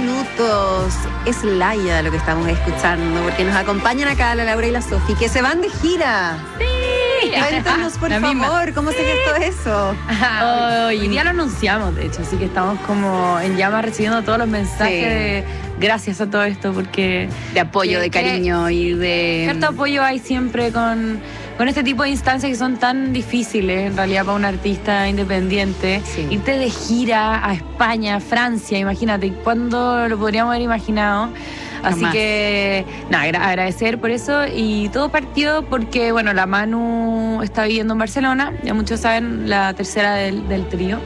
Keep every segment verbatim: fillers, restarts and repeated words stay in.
minutos. Es Laia lo que estamos escuchando, porque nos acompañan acá la Laura y la Sofi, que se van de gira. Sí. Cuéntanos, por La favor, misma. ¿cómo se gestó eso? Oh, hoy día lo anunciamos, de hecho, así que estamos como en llamas recibiendo todos los mensajes Sí. de gracias a todo esto, porque De apoyo, que- de cariño y de... cierto apoyo hay siempre con, con este tipo de instancias que son tan difíciles en realidad para un artista independiente. Sí. Irte de gira a España, Francia, imagínate, ¿cuándo lo podríamos haber imaginado? Así Jamás. que, nada, agra- agradecer por eso. Y todo partió porque, bueno, la Manu está viviendo en Barcelona, ya muchos saben, la tercera del, del trío.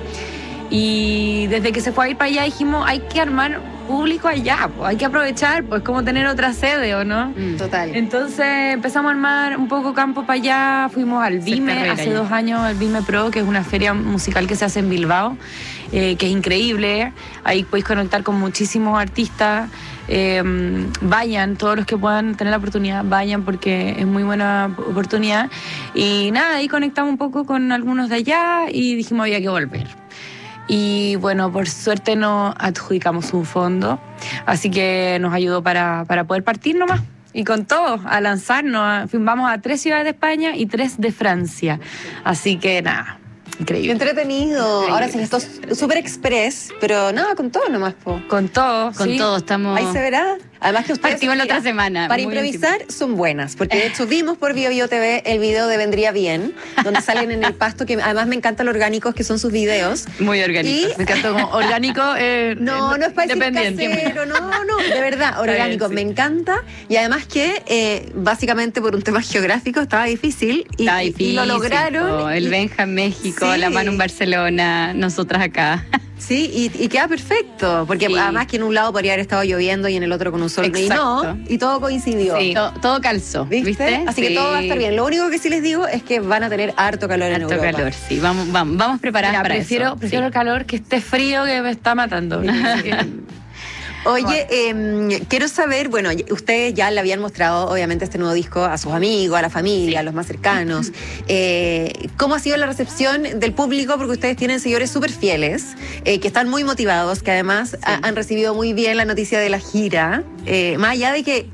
Y desde que se fue a ir para allá dijimos, hay que armar público allá, pues, hay que aprovechar, pues como tener otra sede, ¿o no? Mm. Total. Entonces empezamos a armar un poco campo para allá, fuimos al Hacer Vime, carrera hace ya. dos años al Vime Pro, que es una feria musical que se hace en Bilbao, eh, que es increíble, ahí podéis conectar con muchísimos artistas, eh, vayan, todos los que puedan tener la oportunidad, vayan porque es muy buena oportunidad, y nada, ahí conectamos un poco con algunos de allá y dijimos había que volver. Y bueno, por suerte nos adjudicamos un fondo, así que nos ayudó para, para poder partir nomás. Y con todo, a lanzarnos. a- Vamos a tres ciudades de España y tres de Francia. Así que nada, Qué increíble. entretenido. Ahora se gestó súper express, pero nada, con todo nomás, po. Con todo, Con ¿sí? todo, estamos... Ahí se verá. Además que ustedes... Partimos la otra mira, semana. Para muy improvisar son buenas, porque de hecho vimos por Bio Bio T V el video de Vendría Bien, donde salen en el pasto, que además me encanta lo orgánicos que son sus videos. Muy orgánico. Y- Me encantó como orgánico. eh, No, eh, no es para decir independiente. casero, no, no, de verdad, bien, orgánico, sí. me encanta. Y además que, eh, básicamente por un tema geográfico, estaba difícil y, Está y- y difícil. lo lograron. po. El y- Benja en México, Sí. la Manu en Barcelona, nosotras acá. Sí, y, y queda perfecto, porque Sí. además que en un lado podría haber estado lloviendo y en el otro con un sol, y Exacto. no, y todo coincidió. Sí. Todo, todo calzó, ¿Viste? ¿viste? Así que Sí. todo va a estar bien. Lo único que sí les digo es que van a tener harto calor en Harto Europa. calor, sí. Vamos, vamos, vamos preparadas Mira, para prefiero, eso. prefiero Sí. el calor que esté frío, que me está matando. Así que- Oye, eh, quiero saber, bueno, ustedes ya le habían mostrado obviamente este nuevo disco a sus amigos, a la familia, Sí. a los más cercanos. Eh, ¿Cómo ha sido la recepción del público? Porque ustedes tienen seguidores súper fieles, eh, que están muy motivados, que además ha- han recibido muy bien la noticia de la gira. Eh, más allá de que